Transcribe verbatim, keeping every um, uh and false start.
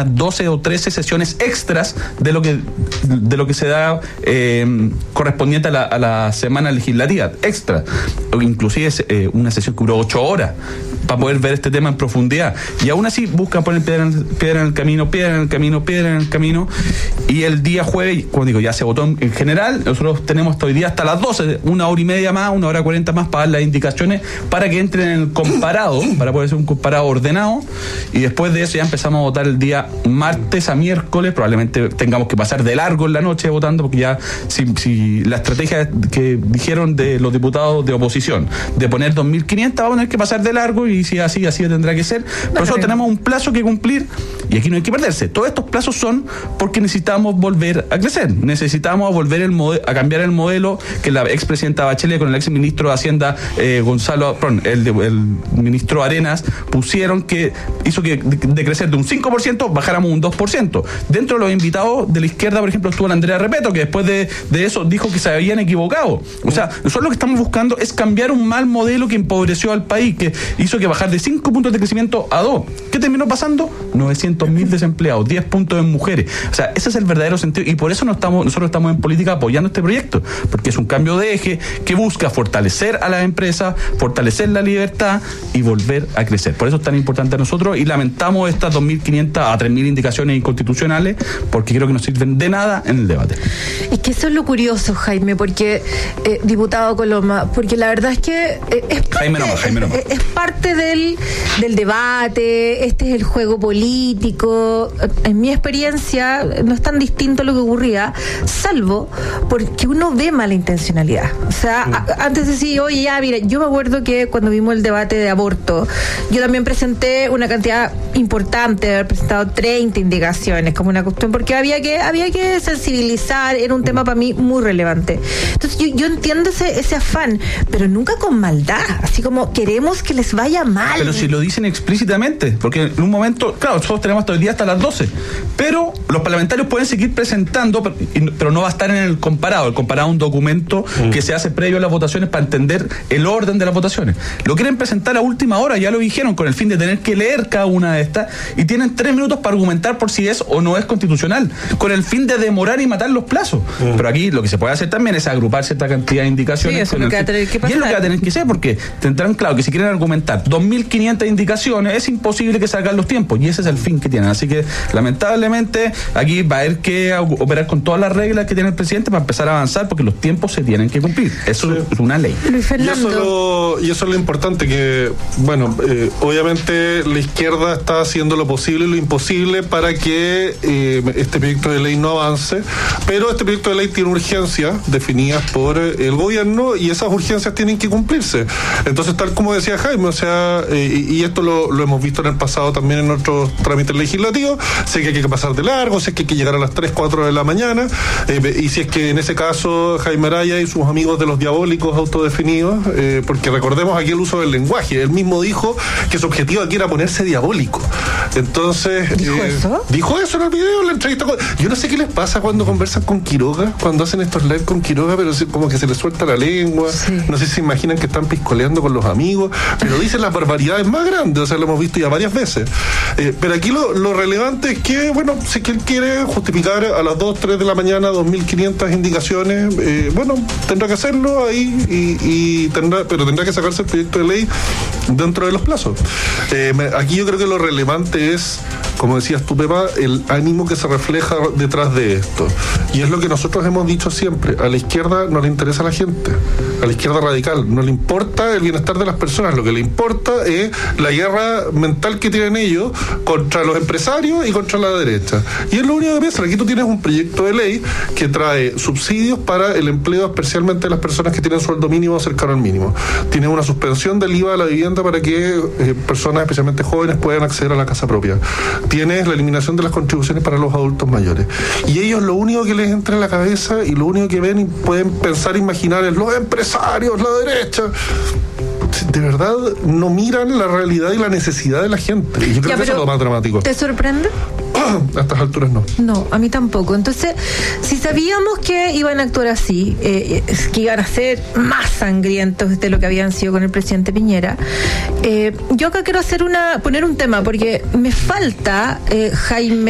unas doce o trece sesiones extras de lo que de lo que se da eh, correspondiente a la, a la semana legislativa, extra, o inclusive eh, una sesión que duró ocho horas para poder ver este tema en profundidad, y aún así buscan poner piedra en, piedra en el camino, piedra en el camino, piedra en el camino, y el día jueves, como digo, ya se votó en, en general. Nosotros tenemos hasta hoy día hasta las doce, una hora y media más, una hora cuarenta más para dar las indicaciones para que entren en el comparado, para poder hacer un comparado ordenado, y después de eso ya empezamos a votar el día martes a miércoles. Probablemente tengamos que pasar de largo en la noche votando, porque ya si, si la estrategia que dijeron de los diputados de oposición de poner dos mil quinientos, vamos a tener que pasar de largo, y si así, así tendrá que ser. Por eso tenemos un plazo que cumplir, y aquí no hay que perderse. Todos estos plazos son porque necesitamos volver a crecer, necesitamos volver el mode- a cambiar el modelo que la expresidenta Bachelet con el ex ministro de Hacienda eh, Gonzalo, perdón, el, el ministro Arenas pusieron, que hizo que de, de crecer de un cinco por ciento bajáramos un dos por ciento. Dentro de los invitados de la izquierda, por ejemplo, estuvo la Andrea Repeto, que después de, de eso dijo que se habían equivocado. O sea, nosotros lo que estamos buscando es cambiar un mal modelo que empobreció al país, que hizo que bajar de cinco puntos de crecimiento a dos. ¿Qué terminó pasando? novecientos mil desempleados, diez puntos en mujeres. O sea, ese es el verdadero sentido, y por eso no estamos, nosotros estamos en política apoyando este proyecto, porque es un cambio de eje que busca fortalecer a las empresas, fortalecer la libertad y volver a crecer. Por eso es tan importante a nosotros, y lamentamos estas dos mil quinientas a tres mil indicaciones inconstitucionales, porque creo que no sirven de nada en el debate. Es que eso es lo curioso, Jaime, porque, eh, diputado Coloma, porque la verdad es que eh, es, parte, Jaime Noma, Jaime Noma. es, es parte del, del debate, este es el juego político. En mi experiencia no es tan distinto a lo que ocurría, salvo porque uno ve mala intencionalidad. O sea, mm. a, antes de decir, oye, ya, mira, yo me acuerdo que cuando vimos el debate de aborto, yo también presenté una cantidad importante, de haber presentado treinta indicaciones, como una cuestión, porque había que había que sensibilizar, era un tema para mí muy relevante. Entonces yo, yo entiendo ese, ese afán, pero nunca con maldad, así como queremos que les vaya mal. Pero si lo dicen explícitamente, porque en un momento, claro, nosotros tenemos todo el día hasta las doce, pero los parlamentarios pueden seguir presentando, pero, pero no va a estar en el comparado. El comparado es un documento mm. que se hace previo a las votaciones para entender el orden de las votaciones. Lo quieren presentar a última hora, ya lo dijeron, con el fin de tener que leer cada una de estas, y tienen tres minutos para argumentar por si es o no es constitucional, con el fin de demorar y matar los plazos. Mm. Pero aquí lo que se puede hacer también es agrupar cierta cantidad de indicaciones. Sí, eso es lo que va a tener que pasar. Y es lo que va a tener que ser, porque tendrán claro que si quieren argumentar dos mil quinientas indicaciones, es imposible que salgan los tiempos, y ese es el fin que tienen. Así que, lamentablemente, aquí va a haber que operar con todas las reglas que tiene el presidente para empezar a avanzar, porque los tiempos se tienen que cumplir. Eso sí. Es una ley. Luis Fernando. Y eso, lo, y eso es lo importante, que, bueno, eh, obviamente la izquierda está haciendo lo posible y lo imposible para que eh, este proyecto de ley no avance, pero este proyecto de ley tiene urgencias definidas por el gobierno, y esas urgencias tienen que cumplirse. Entonces, tal como decía Jaime, o sea, eh, y esto lo, lo hemos visto en el pasado también en otros trámites legislativos, sé que hay que pasar de largo, sé que hay que llegar a las tres, cuatro de la mañana, eh, y si es que en ese caso Jaime Araya y sus amigos de los diabólicos autodefinidos, eh, porque recordemos aquí el uso del lenguaje, él mismo dijo que su objetivo aquí era ponerse diabólico. Entonces, ¿dijo eh, eso? Dijo eso en el video, en la entrevista con... Yo no sé qué les pasa cuando conversan con Quiroga, cuando hacen estos live con Quiroga, pero como que se les suelta la lengua, sí. No sé si se imaginan que están piscoleando con los amigos, pero dicen las barbaridades más grandes, o sea, lo hemos visto ya varias veces. Eh, pero aquí lo, lo relevante es que, bueno, si que él quiere justificar a las dos, tres de la mañana dos mil quinientas indicaciones, eh, bueno, tendrá que hacerlo ahí, y, y tendrá, pero tendrá que sacarse el proyecto de ley dentro de los plazos. Eh, me, aquí yo creo que lo relevante es, como decías tú, Pepa, el ánimo que se refleja detrás de esto. Y es lo que nosotros hemos dicho siempre, a la izquierda no le interesa a la gente, a la izquierda radical no le importa el bienestar de las personas, lo que le importa es la guerra mental que tienen ellos contra los empresarios y contra la derecha. Y es lo único que piensan. Aquí tú tienes un proyecto de ley que trae subsidios para el empleo, especialmente de las personas que tienen sueldo mínimo cercano al mínimo. Tienes una suspensión del I V A a la vivienda para que eh, personas, especialmente jóvenes, puedan acceder a la casa propia. Tienes la eliminación de las contribuciones para los adultos mayores. Y ellos lo único que les entra en la cabeza y lo único que ven y pueden pensar, imaginar es los empresarios, la derecha. De verdad no miran la realidad y la necesidad de la gente. Y yo creo ya, que eso es lo más dramático. ¿Te sorprende? A estas alturas no. No, a mí tampoco. Entonces, si sabíamos que iban a actuar así, eh, que iban a ser más sangrientos de lo que habían sido con el presidente Piñera, eh, yo acá quiero hacer una, poner un tema, porque me falta, eh, Jaime,